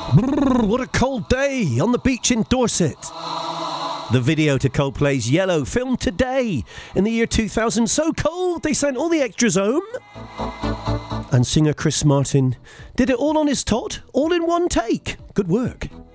Brrr, what a cold day on the beach in Dorset. The video to Coldplay's Yellow, filmed today in the year 2000. So cold, they sent all the extras home. And singer Chris Martin did it all on his tot, all in one take. Good work.